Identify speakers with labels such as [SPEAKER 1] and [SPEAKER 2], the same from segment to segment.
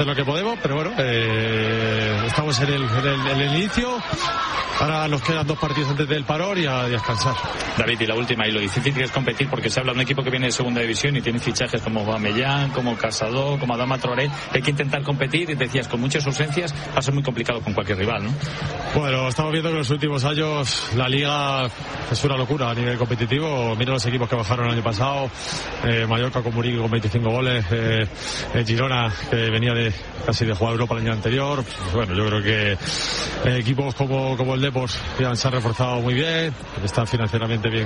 [SPEAKER 1] lo que podemos, pero bueno, estamos en el inicio. Ahora nos quedan 2 partidos antes del parón y a descansar.
[SPEAKER 2] David, y la última, y lo difícil que es competir, porque se habla de un equipo que viene de segunda división y tiene fichajes como Bamellán, como Casado, como Adama Traoré. Hay que intentar competir, y decías, con muchas ausencias va a ser muy complicado con cualquier rival, ¿no?
[SPEAKER 1] Bueno, estamos viendo que en los últimos años la Liga es una locura a nivel competitivo. Mira los equipos que bajaron el año pasado, Mallorca con Muriqui con 25 goles, Girona, que venía casi de jugar Europa el año anterior. Pues bueno, yo creo que equipos como el Depor ya se han reforzado muy bien, están financieramente bien,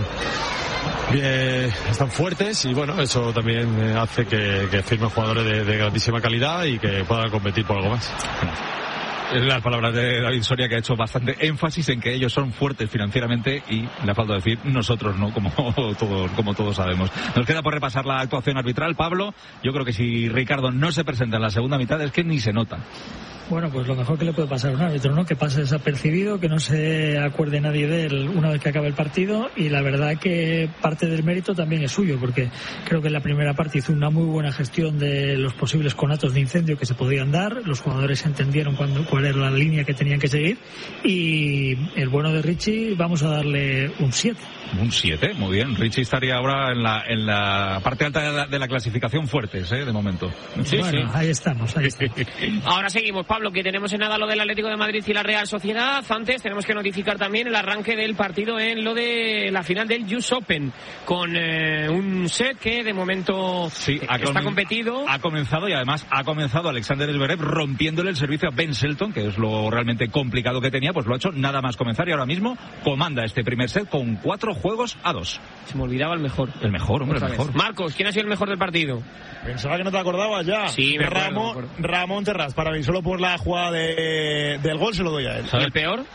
[SPEAKER 1] están fuertes, y bueno, eso también hace que firmen jugadores de grandísima calidad y que puedan competir por algo más.
[SPEAKER 3] Las palabras de David Soria, que ha hecho bastante énfasis en que ellos son fuertes financieramente, y le falta decir nosotros no, como todos sabemos. Nos queda por repasar la actuación arbitral. Pablo, yo creo que si Ricardo no se presenta en la segunda mitad es que ni se nota.
[SPEAKER 4] Bueno, pues lo mejor que le puede pasar a un árbitro, ¿no? Que pase desapercibido, que no se acuerde nadie de él una vez que acabe el partido, y la verdad que parte del mérito también es suyo, porque creo que en la primera parte hizo una muy buena gestión de los posibles conatos de incendio que se podían dar. Los jugadores entendieron cuál era la línea que tenían que seguir, y el bueno de Richie vamos a darle un 7.
[SPEAKER 3] Un 7, muy bien. Richie estaría ahora en la parte alta de la clasificación fuertes, de momento.
[SPEAKER 4] Sí, bueno, sí. Ahí estamos.
[SPEAKER 5] Ahora seguimos, Pablo, que tenemos en nada lo del Atlético de Madrid y la Real Sociedad. Antes tenemos que notificar también el arranque del partido en lo de la final del US Open, con un set que de momento está competido.
[SPEAKER 3] Ha comenzado, y además ha comenzado Alexander Zverev rompiéndole el servicio a Ben Shelton, que es lo realmente complicado que tenía. Pues lo ha hecho nada más comenzar, y ahora mismo comanda este primer set con 4 juegos a 2.
[SPEAKER 5] Se me olvidaba el mejor.
[SPEAKER 3] El mejor, hombre, el mejor.
[SPEAKER 5] Marcos, ¿quién ha sido el mejor del partido?
[SPEAKER 6] Pensaba que no te acordabas ya.
[SPEAKER 5] Sí, me acuerdo.
[SPEAKER 6] Ramón Terrás, para mí, solo por la jugada del gol se lo doy a él.
[SPEAKER 5] ¿Y el peor?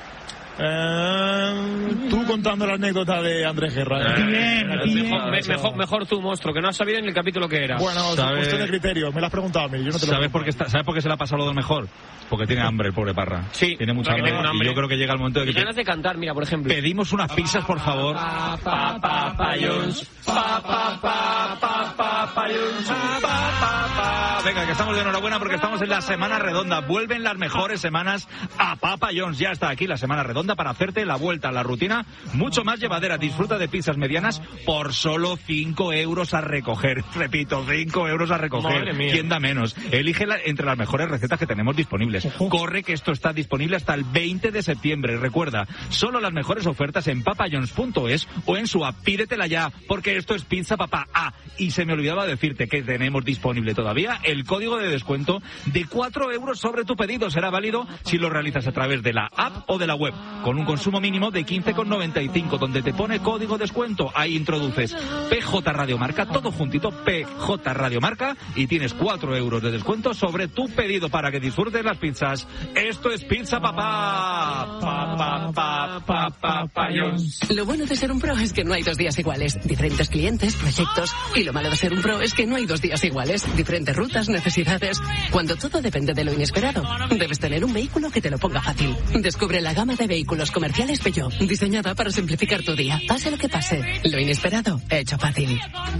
[SPEAKER 6] Tú contando la anécdota de Andrés Guerra.
[SPEAKER 5] Mejor tú, monstruo, que no has sabido en el capítulo que era.
[SPEAKER 6] Bueno, cuestión de criterio, me lo has preguntado a mí, yo no te lo
[SPEAKER 3] ¿Sabes por qué se le ha pasado lo del mejor? Porque tiene hambre el pobre Parra.
[SPEAKER 5] Sí,
[SPEAKER 3] tiene mucha hambre. Y yo creo que llega el momento de que...
[SPEAKER 5] ganas de cantar, mira, por ejemplo.
[SPEAKER 3] Pedimos unas pizzas, por favor. Venga, que estamos de enhorabuena porque estamos en la semana redonda. Vuelven las mejores semanas a Papa John's. Ya está aquí la semana redonda para hacerte la vuelta a la rutina mucho más llevadera. Disfruta de pizzas medianas por solo 5 euros a recoger. Repito, 5 euros a recoger.
[SPEAKER 5] Madre mía.
[SPEAKER 3] ¿Quién da menos? Elígela entre las mejores recetas que tenemos disponibles. Corre, que esto está disponible hasta el 20 de septiembre. Recuerda, solo las mejores ofertas en papajohns.es o en su app. Pídetela ya, porque esto es Pizza Papá. Y se me olvidaba decirte que tenemos disponible todavía el código de descuento de 4 euros sobre tu pedido. Será válido si lo realizas a través de la app o de la web, con un consumo mínimo de 15,95, donde te pone código descuento. Ahí introduces PJ Radio Marca, todo juntito, PJ Radio Marca, y tienes 4 euros de descuento sobre tu pedido para que disfrutes las pizzas. Esto es Pizza Papá.
[SPEAKER 7] Lo bueno de ser un pro es que no hay 2 días iguales. Diferentes clientes, proyectos. Y lo malo de ser un pro es que no hay 2 días iguales. Diferentes rutas, necesidades. Cuando todo depende de lo inesperado, debes tener un vehículo que te lo ponga fácil. Descubre la gama de vehículos comerciales Peugeot, diseñada para simplificar tu día. Pase lo que pase, lo inesperado, hecho fácil.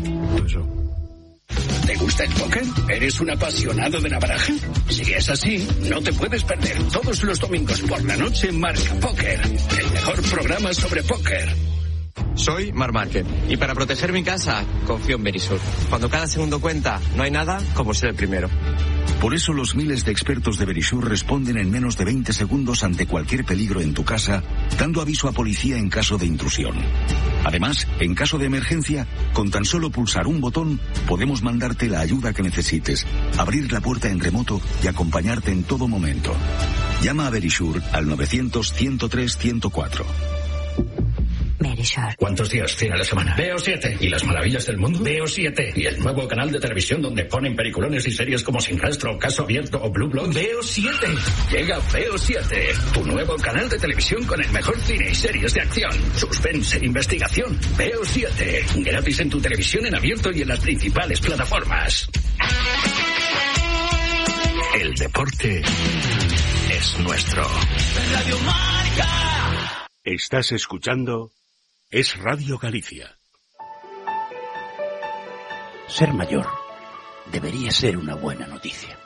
[SPEAKER 8] ¿Te gusta el póker? ¿Eres un apasionado de la baraja? Si es así, no te puedes perder todos los domingos por la noche Marca Póker, el mejor programa sobre póker.
[SPEAKER 9] Soy Marc Márquez y para proteger mi casa confío en Verisur. Cuando cada segundo cuenta, no hay nada como ser el primero.
[SPEAKER 10] Por eso los miles de expertos de Verisur responden en menos de 20 segundos ante cualquier peligro en tu casa, dando aviso a policía en caso de intrusión. Además, en caso de emergencia, con tan solo pulsar un botón, podemos mandarte la ayuda que necesites, abrir la puerta en remoto y acompañarte en todo momento. Llama a Verisur al 900-103-104.
[SPEAKER 7] Verisur.
[SPEAKER 8] ¿Cuántos días tiene la semana? Veo 7. ¿Y las maravillas del mundo? Veo 7. ¿Y el nuevo canal de televisión donde ponen peliculones y series como Sin Rastro, Caso Abierto o Blue Bloods? Veo 7. Llega Veo 7, tu nuevo canal de televisión con el mejor cine y series de acción, suspense e investigación. Veo 7. Gratis en tu televisión en abierto y en las principales plataformas. El deporte es nuestro.
[SPEAKER 11] Radio Marca.
[SPEAKER 12] Estás escuchando Es Radio Galicia.
[SPEAKER 13] Ser mayor debería ser una buena noticia.